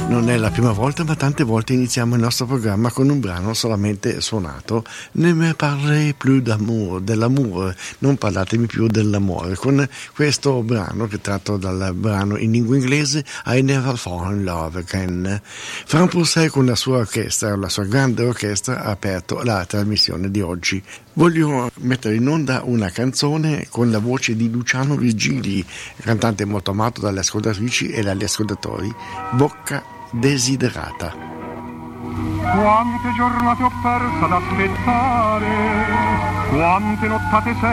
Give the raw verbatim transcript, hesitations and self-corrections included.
Non è la prima volta, ma tante volte iniziamo il nostro programma con un brano solamente suonato. Ne me parlez plus d'amour, dell'amore, non parlatemi più dell'amore, con questo brano che tratto dal brano in lingua inglese I Never Fall in Love Again. Frank Purcell con la sua orchestra, la sua grande orchestra, ha aperto la trasmissione di oggi. Voglio mettere in onda una canzone con la voce di Luciano Virgili, cantante molto amato dalle ascoltatrici e dagli ascoltatori, Bocca Desiderata. Quante giornate ho perso ad aspettare, quante nottate